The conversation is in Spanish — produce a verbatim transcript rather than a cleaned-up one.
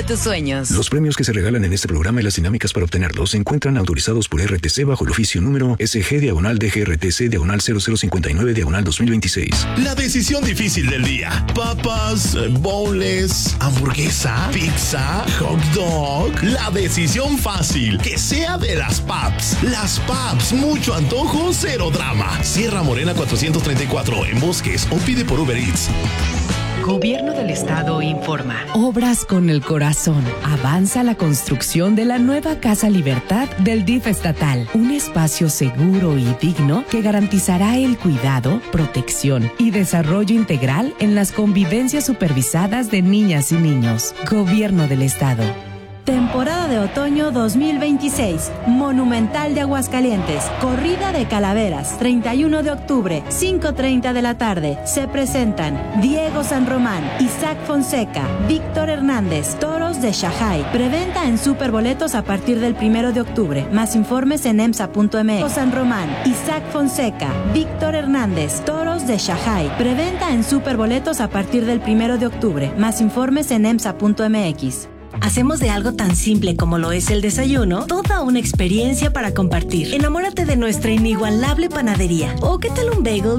de tus sueños. Los premios que se regalan en este programa y las dinámicas para obtenerlos se encuentran autorizados por R T C bajo el oficio número S G diagonal D G R T C diagonal cero cero cincuenta y nueve diagonal dos mil veintiséis. La decisión difícil del día. Papas, bowls, hamburguesa, pizza, hot dog. La decisión fácil. Que sea de las Paps. Las Paps. Mucho antojo, cero drama. Sierra Morena cuatrocientos treinta y cuatro en Bosques o pide por Uber Eats. Gobierno del Estado informa. Obras con el corazón. Avanza la construcción de la nueva Casa Libertad del D I F estatal. Un espacio seguro y digno que garantizará el cuidado, protección y desarrollo integral en las convivencias supervisadas de niñas y niños. Gobierno del Estado. Temporada de otoño dos mil veintiséis. Monumental de Aguascalientes. Corrida de Calaveras. treinta y uno de octubre, cinco treinta de la tarde. Se presentan Diego San Román, Isaac Fonseca, Víctor Hernández, Toros de Shanghai. Preventa en Superboletos a partir del primero de octubre. Más informes en emsa punto m x. San Román, Isaac Fonseca, Víctor Hernández, Toros de Shanghai. Preventa en Superboletos a partir del primero de octubre. Más informes en emsa punto m x. Hacemos de algo tan simple como lo es el desayuno toda una experiencia para compartir. Enamórate de nuestra inigualable panadería. ¿O qué tal un bagel